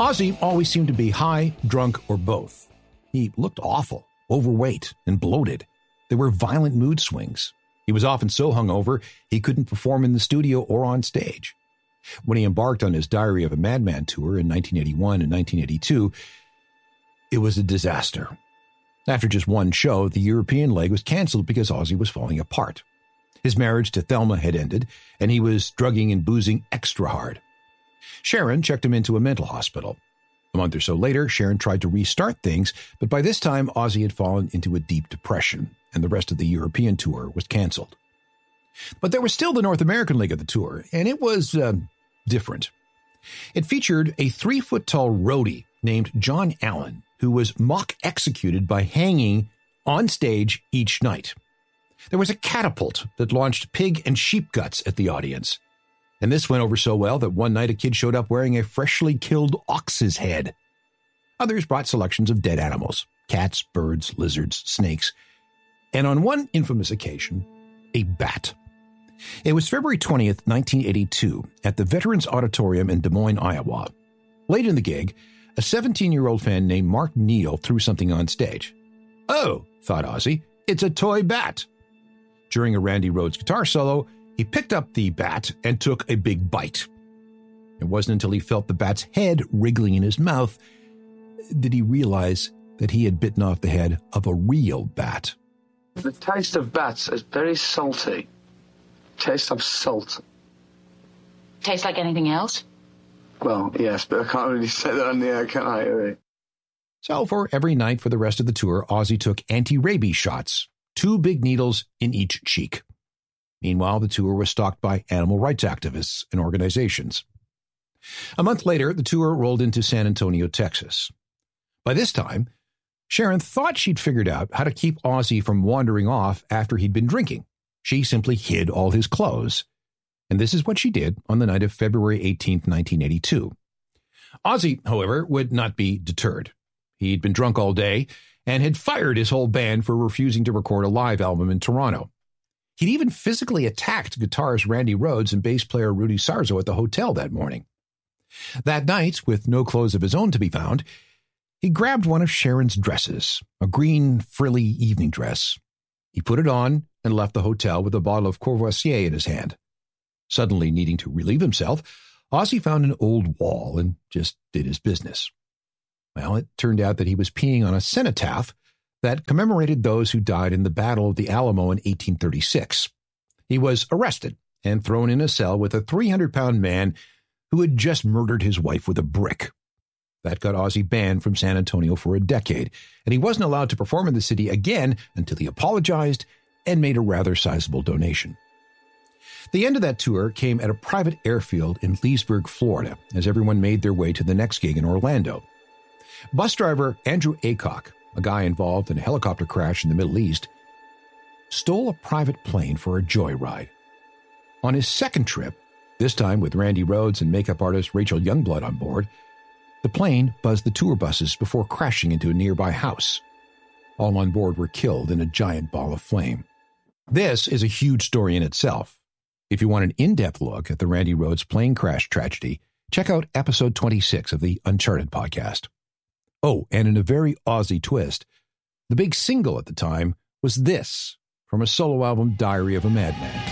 Ozzy always seemed to be high, drunk, or both. He looked awful, overweight, and bloated. There were violent mood swings. He was often so hungover he couldn't perform in the studio or on stage. When he embarked on his Diary of a Madman tour in 1981 and 1982, it was a disaster. After just one show, the European leg was canceled because Ozzy was falling apart. His marriage to Thelma had ended, and he was drugging and boozing extra hard. Sharon checked him into a mental hospital. A month or so later, Sharon tried to restart things, but by this time, Ozzy had fallen into a deep depression, and the rest of the European tour was canceled. But there was still the North American leg of the tour, and it was different. It featured a 3-foot-tall roadie named John Allen, who was mock executed by hanging on stage each night. There was a catapult that launched pig and sheep guts at the audience. And this went over so well that one night a kid showed up wearing a freshly killed ox's head. Others brought selections of dead animals, cats, birds, lizards, snakes, and on one infamous occasion, a bat. It was February 20th, 1982, at the Veterans Auditorium in Des Moines, Iowa. Late in the gig, a 17-year-old fan named Mark Neal threw something on stage. Oh, thought Ozzy, it's a toy bat. During a Randy Rhoads guitar solo, he picked up the bat and took a big bite. It wasn't until he felt the bat's head wriggling in his mouth did he realize that he had bitten off the head of a real bat. The taste of bats is very salty. Taste of salt. Tastes like anything else? Well, yes, but I can't really say that on the air, can I? Really? So for every night for the rest of the tour, Ozzy took anti-rabies shots, 2 big needles in each cheek. Meanwhile, the tour was stalked by animal rights activists and organizations. A month later, the tour rolled into San Antonio, Texas. By this time, Sharon thought she'd figured out how to keep Ozzy from wandering off after he'd been drinking. She simply hid all his clothes. And this is what she did on the night of February 18th, 1982. Ozzy, however, would not be deterred. He'd been drunk all day and had fired his whole band for refusing to record a live album in Toronto. He'd even physically attacked guitarist Randy Rhoads and bass player Rudy Sarzo at the hotel that morning. That night, with no clothes of his own to be found, he grabbed one of Sharon's dresses, a green, frilly evening dress. He put it on and left the hotel with a bottle of Courvoisier in his hand. Suddenly needing to relieve himself, Ozzy found an old wall and just did his business. Well, it turned out that he was peeing on a cenotaph that commemorated those who died in the Battle of the Alamo in 1836. He was arrested and thrown in a cell with a 300-pound man who had just murdered his wife with a brick. That got Ozzy banned from San Antonio for a decade, and he wasn't allowed to perform in the city again until he apologized and made a rather sizable donation. The end of that tour came at a private airfield in Leesburg, Florida, as everyone made their way to the next gig in Orlando. Bus driver Andrew Aycock, a guy involved in a helicopter crash in the Middle East, stole a private plane for a joyride. On his second trip, this time with Randy Rhoads and makeup artist Rachel Youngblood on board, the plane buzzed the tour buses before crashing into a nearby house. All on board were killed in a giant ball of flame. This is a huge story in itself. If you want an in-depth look at the Randy Rhoads plane crash tragedy, check out episode 26 of the Uncharted podcast. Oh, and in a very Ozzy twist, the big single at the time was this from a solo album, Diary of a Madman.